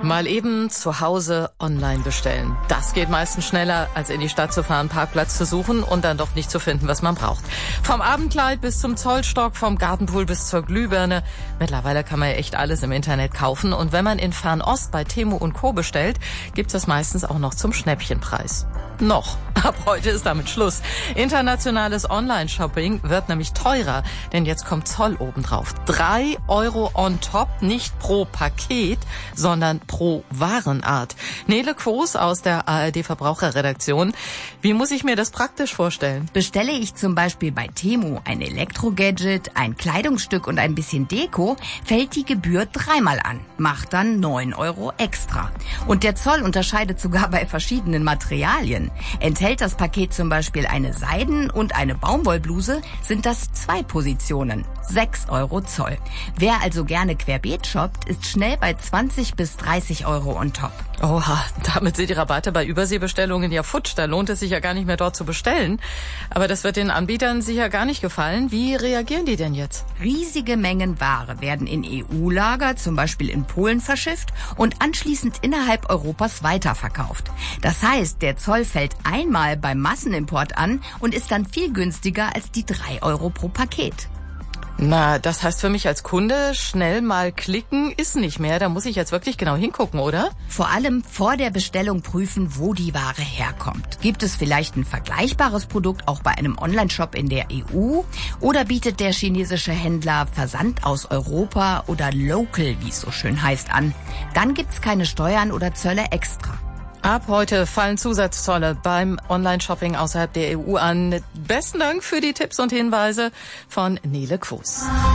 Mal eben zu Hause online bestellen. Das geht meistens schneller, als in die Stadt zu fahren, Parkplatz zu suchen und dann doch nicht zu finden, was man braucht. Vom Abendkleid bis zum Zollstock, vom Gartenpool bis zur Glühbirne. Mittlerweile kann man ja echt alles im Internet kaufen. Und wenn man in Fernost bei Temu und Co. bestellt, gibt's das meistens auch noch zum Schnäppchenpreis. Noch. Ab heute ist damit Schluss. Internationales Online-Shopping wird nämlich teurer, denn jetzt kommt Zoll obendrauf. 3 Euro on top, nicht pro Paket, sondern pro Warenart. Nele Quos aus der ARD-Verbraucherredaktion. Wie muss ich mir das praktisch vorstellen? Bestelle ich zum Beispiel bei Temu ein Elektro-Gadget, ein Kleidungsstück und ein bisschen Deko, fällt die Gebühr dreimal an, macht dann 9 Euro extra. Und der Zoll unterscheidet sogar bei verschiedenen Materialien. Enthält das Paket zum Beispiel eine Seiden- und eine Baumwollbluse, sind das 2 Positionen, 6 Euro Zoll. Wer also gerne querbeet shoppt, ist schnell bei 20 bis 30 Euro on top. Oha, damit sind die Rabatte bei Überseebestellungen ja futsch. Da lohnt es sich ja gar nicht mehr dort zu bestellen. Aber das wird den Anbietern sicher gar nicht gefallen. Wie reagieren die denn jetzt? Riesige Mengen Ware werden in EU-Lager, zum Beispiel in Polen, verschifft und anschließend innerhalb Europas weiterverkauft. Das heißt, der Zoll fällt einmal beim Massenimport an und ist dann viel günstiger als die 3 Euro pro Paket. Na, das heißt für mich als Kunde, schnell mal klicken ist nicht mehr. Da muss ich jetzt wirklich genau hingucken, oder? Vor allem vor der Bestellung prüfen, wo die Ware herkommt. Gibt es vielleicht ein vergleichbares Produkt auch bei einem Onlineshop in der EU? Oder bietet der chinesische Händler Versand aus Europa oder Local, wie es so schön heißt, an? Dann gibt's keine Steuern oder Zölle extra. Ab heute fallen Zusatzzölle beim Online-Shopping außerhalb der EU an. Besten Dank für die Tipps und Hinweise von Nele Quos.